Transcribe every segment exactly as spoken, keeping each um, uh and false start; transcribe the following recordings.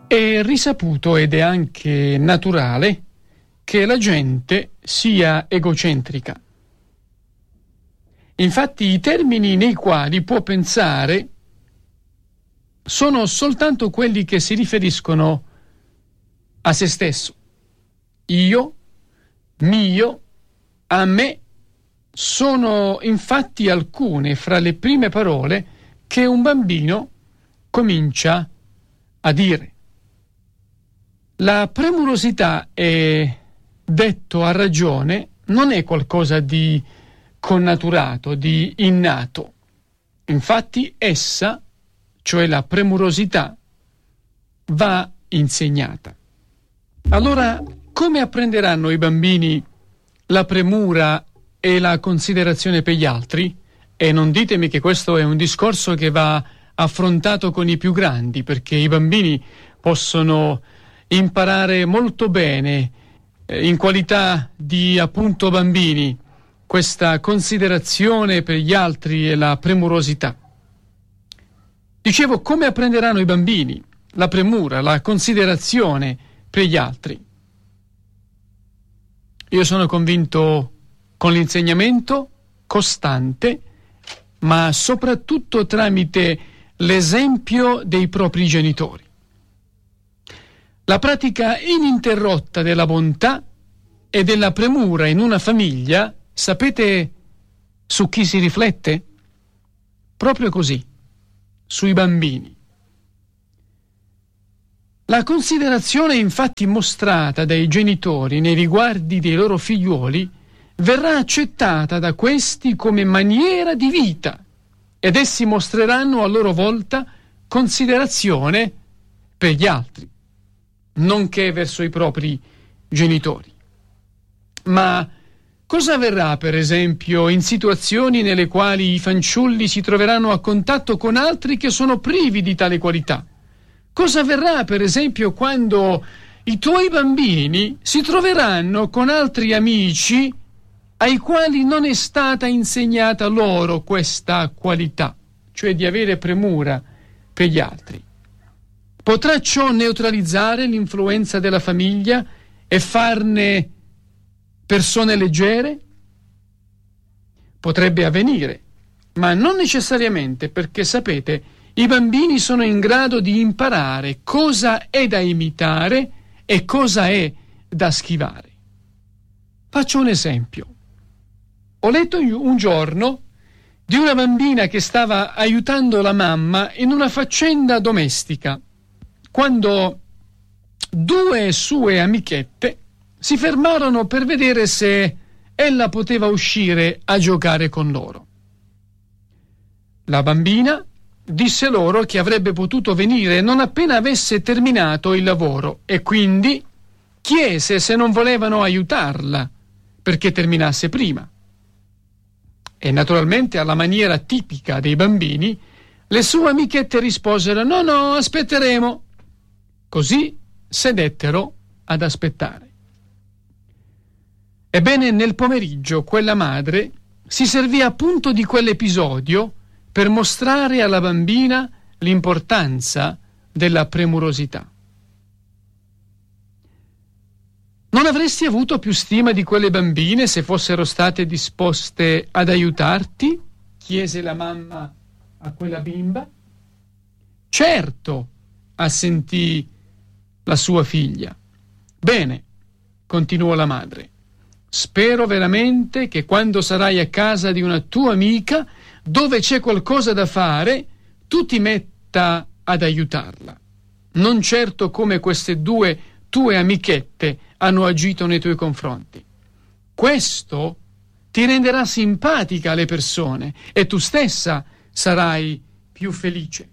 È risaputo ed è anche naturale che la gente sia egocentrica. Infatti i termini nei quali può pensare sono soltanto quelli che si riferiscono a se stesso. Io, mio, a me, sono infatti alcune fra le prime parole che un bambino comincia a dire. La premurosità, è detto a ragione, non è qualcosa di connaturato, di innato. Infatti essa, cioè la premurosità, va insegnata. Allora, come apprenderanno i bambini la premura e la considerazione per gli altri? E non ditemi che questo è un discorso che va affrontato con i più grandi, perché i bambini possono imparare molto bene, eh, in qualità di appunto bambini, questa considerazione per gli altri e la premurosità. Dicevo, come apprenderanno i bambini la premura, la considerazione per gli altri? Io sono convinto con l'insegnamento costante, ma soprattutto tramite l'esempio dei propri genitori. La pratica ininterrotta della bontà e della premura in una famiglia, sapete su chi si riflette? Proprio così, sui bambini. La considerazione infatti mostrata dai genitori nei riguardi dei loro figliuoli verrà accettata da questi come maniera di vita ed essi mostreranno a loro volta considerazione per gli altri, nonché verso i propri genitori. Ma cosa avverrà, per esempio, in situazioni nelle quali i fanciulli si troveranno a contatto con altri che sono privi di tale qualità? Cosa avverrà, per esempio, quando i tuoi bambini si troveranno con altri amici ai quali non è stata insegnata loro questa qualità, cioè di avere premura per gli altri? Potrà ciò neutralizzare l'influenza della famiglia e farne persone leggere? Potrebbe avvenire, ma non necessariamente, perché sapete, i bambini sono in grado di imparare cosa è da imitare e cosa è da schivare. Faccio un esempio. Ho letto un giorno di una bambina che stava aiutando la mamma in una faccenda domestica, quando due sue amichette si fermarono per vedere se ella poteva uscire a giocare con loro. La bambina disse loro che avrebbe potuto venire non appena avesse terminato il lavoro e quindi chiese se non volevano aiutarla perché terminasse prima. E naturalmente, alla maniera tipica dei bambini, le sue amichette risposero: no, no, aspetteremo. Così sedettero ad aspettare. Ebbene, nel pomeriggio quella madre si servì appunto di quell'episodio per mostrare alla bambina l'importanza della premurosità. Non avresti avuto più stima di quelle bambine se fossero state disposte ad aiutarti? Chiese la mamma a quella bimba. Certo, assentì la sua figlia. Bene, continuò la madre, spero veramente che quando sarai a casa di una tua amica dove c'è qualcosa da fare, tu ti metta ad aiutarla. Non certo come queste due tue amichette hanno agito nei tuoi confronti. Questo ti renderà simpatica alle persone e tu stessa sarai più felice.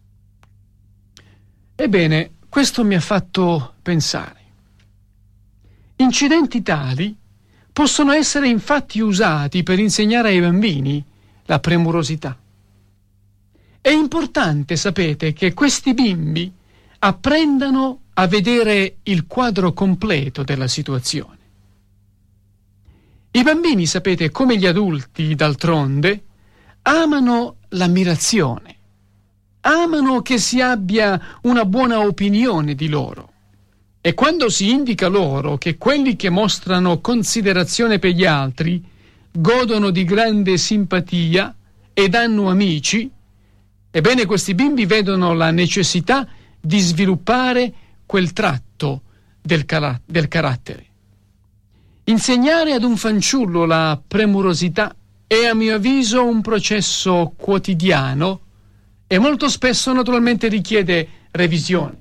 Ebbene, questo mi ha fatto pensare. Incidenti tali possono essere infatti usati per insegnare ai bambini la premurosità. È importante, sapete, che questi bimbi apprendano a vedere il quadro completo della situazione. I bambini, sapete, come gli adulti d'altronde, amano l'ammirazione, amano che si abbia una buona opinione di loro. E quando si indica loro che quelli che mostrano considerazione per gli altri godono di grande simpatia ed hanno amici, ebbene questi bimbi vedono la necessità di sviluppare quel tratto del, car- del carattere. Insegnare ad un fanciullo la premurosità è, a mio avviso, un processo quotidiano e molto spesso naturalmente richiede revisione.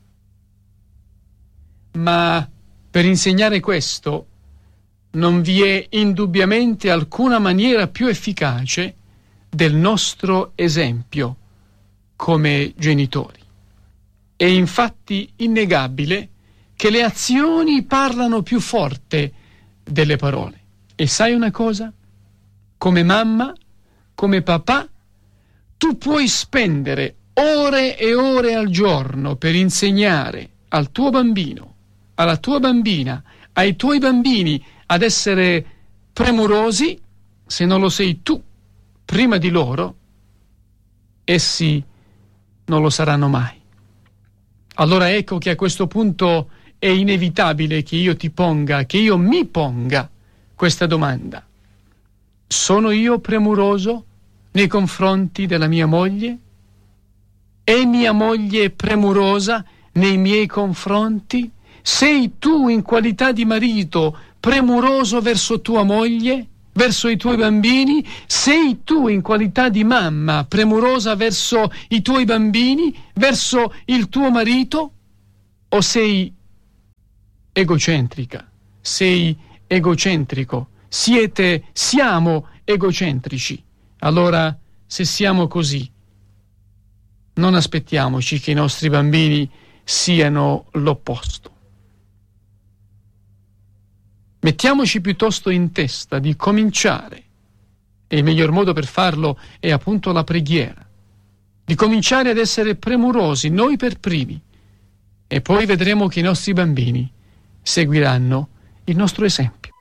Ma per insegnare questo non vi è indubbiamente alcuna maniera più efficace del nostro esempio come genitori. È infatti innegabile che le azioni parlano più forte delle parole. E sai una cosa? Come mamma, come papà, tu puoi spendere ore e ore al giorno per insegnare al tuo bambino, alla tua bambina, ai tuoi bambini ad essere premurosi. Se non lo sei tu prima di loro, essi non lo saranno mai. Allora ecco che a questo punto è inevitabile che io ti ponga, che io mi ponga questa domanda. Sono io premuroso nei confronti della mia moglie? È mia moglie premurosa nei miei confronti? Sei tu in qualità di marito premuroso verso tua moglie, verso i tuoi bambini? Sei tu in qualità di mamma premurosa verso i tuoi bambini, verso il tuo marito? O sei egocentrica? Sei egocentrico? Siete, siamo egocentrici? Allora, se siamo così, non aspettiamoci che i nostri bambini siano l'opposto. Mettiamoci piuttosto in testa di cominciare, e il miglior modo per farlo è appunto la preghiera, di cominciare ad essere premurosi noi per primi, e poi vedremo che i nostri bambini seguiranno il nostro esempio.